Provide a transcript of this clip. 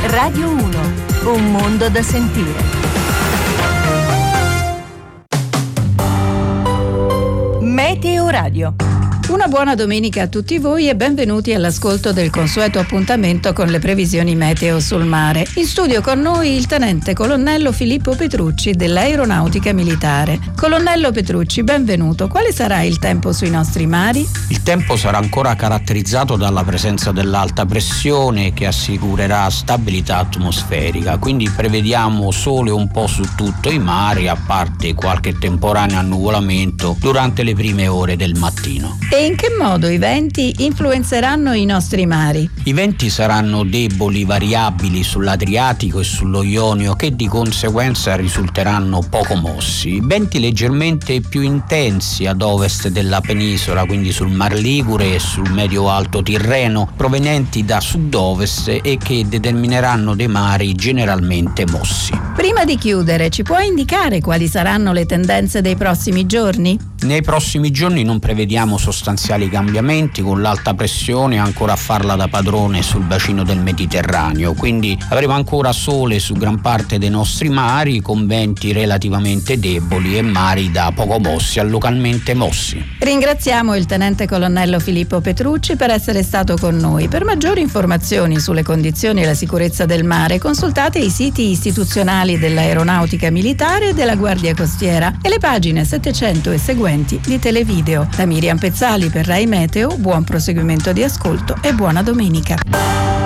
Radio 1, un mondo da sentire. Meteo Radio. Una buona domenica a tutti voi e benvenuti all'ascolto del consueto appuntamento con le previsioni meteo sul mare. In studio con noi il tenente colonnello Filippo Petrucci dell'Aeronautica Militare. Colonnello Petrucci, benvenuto. Quale sarà il tempo sui nostri mari? Il tempo sarà ancora caratterizzato dalla presenza dell'alta pressione che assicurerà stabilità atmosferica, quindi prevediamo sole un po' su tutto i mari, a parte qualche temporaneo annuvolamento durante le prime ore del mattino. E in che modo i venti influenzeranno i nostri mari? I venti saranno deboli, variabili sull'Adriatico e sullo Ionio, che di conseguenza risulteranno poco mossi. Venti leggermente più intensi ad ovest della penisola, quindi sul Mar Ligure e sul medio-alto Tirreno, provenienti da sud-ovest e che determineranno dei mari generalmente mossi. Prima di chiudere, ci può indicare quali saranno le tendenze dei prossimi giorni? Nei prossimi giorni non prevediamo sostanziali cambiamenti, con l'alta pressione ancora a farla da padrone sul bacino del Mediterraneo, quindi avremo ancora sole su gran parte dei nostri mari, con venti relativamente deboli e mari da poco mossi a localmente mossi. Ringraziamo il tenente colonnello Filippo Petrucci per essere stato con noi. Per maggiori informazioni sulle condizioni e la sicurezza del mare, consultate i siti istituzionali dell'Aeronautica Militare e della Guardia Costiera e le pagine 700 e seguenti di Televideo. Da Miriam Pezzali per Rai Meteo, buon proseguimento di ascolto e buona domenica.